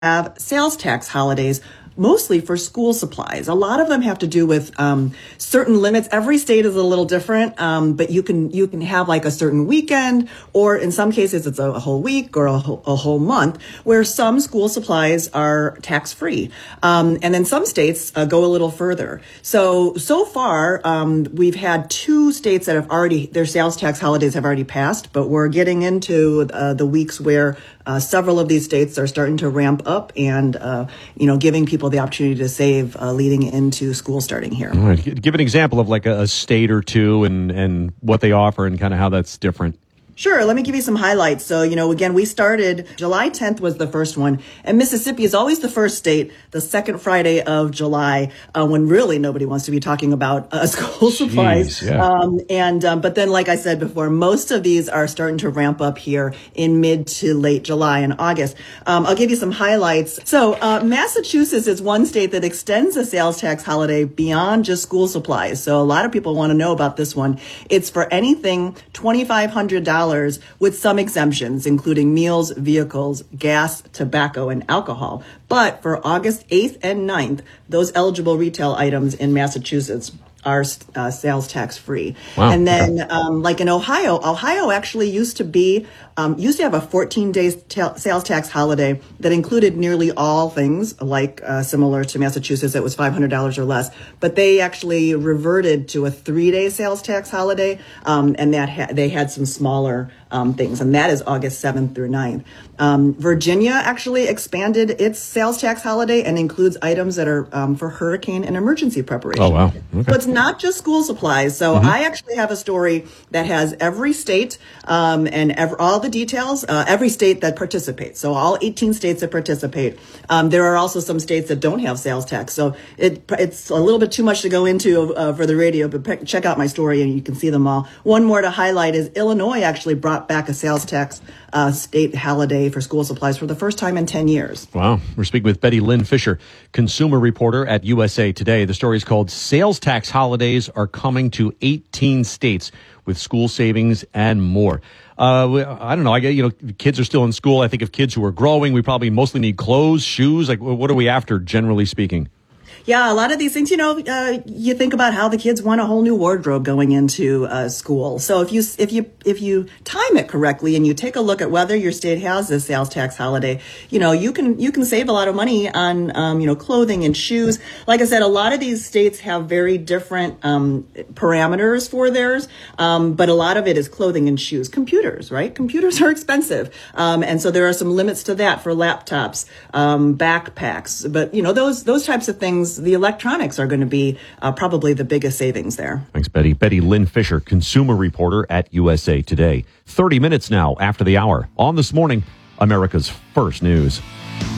have sales tax holidays, mostly for school supplies. A lot of them have to do with certain limits. Every state is a little different, but you can have like a certain weekend, or in some cases it's a whole week or a whole month, where some school supplies are tax free, and then some states go a little further. So far we've had 2 states that have already, their sales tax holidays have already passed, but we're getting into the weeks where several of these states are starting to ramp up and, giving people the opportunity to save leading into school starting here. All right. Give an example of like a state or two and what they offer and kind of how that's different. Sure. Let me give you some highlights. So, again, we started July 10th was the first one, and Mississippi is always the first state, the second Friday of July, when really nobody wants to be talking about school supplies. Yeah. But then, like I said before, most of these are starting to ramp up here in mid to late July and August. I'll give you some highlights. So, Massachusetts is one state that extends the sales tax holiday beyond just school supplies. So a lot of people want to know about this one. It's for anything $2,500 with some exemptions, including meals, vehicles, gas, tobacco, and alcohol. But for August 8th and 9th, those eligible retail items in Massachusetts are sales tax free. Wow. And then, like in Ohio actually used to have a 14-day sales tax holiday that included nearly all things, like similar to Massachusetts, it was $500 or less. But they actually reverted to a 3-day sales tax holiday, and they had some smaller things, and that is August 7th through 9th. Virginia actually expanded its sales tax holiday and includes items that are for hurricane and emergency preparation. Oh, wow. Okay. So it's not just school supplies. So I actually have a story that has every state and all the details, every state that participates. So all 18 states that participate. There are also some states that don't have sales tax. So it's a little bit too much to go into for the radio, but check out my story and you can see them all. One more to highlight is Illinois actually brought back a sales tax state holiday for school supplies for the first time in 10 years. Wow. We're speaking with Betty Lynn Fisher, consumer reporter at USA Today. The story is called Sales Tax Holidays Are Coming to 18 States with School Savings and More. I don't know. Kids are still in school. I think of kids who are growing. We probably mostly need clothes, shoes. Like, what are we after, generally speaking? Yeah, a lot of these things, you think about how the kids want a whole new wardrobe going into school. So if you time it correctly and you take a look at whether your state has this sales tax holiday, you can save a lot of money on clothing and shoes. Like I said, a lot of these states have very different parameters for theirs, but a lot of it is clothing and shoes. Computers, right? Computers are expensive, and so there are some limits to that for laptops, backpacks. But those types of things. The electronics are going to be probably the biggest savings there. Thanks, Betty. Betty Lynn Fisher, consumer reporter at USA Today. 30 minutes now after the hour. On This Morning, America's First News.